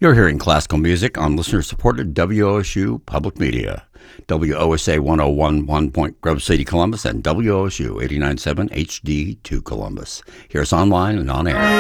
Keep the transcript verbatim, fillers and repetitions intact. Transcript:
You're hearing classical music on listener-supported W O S U Public Media. W O S A one oh one point one Point Grove City, Columbus, and W O S U eighty-nine point seven H D two Columbus. Hear us online and on air.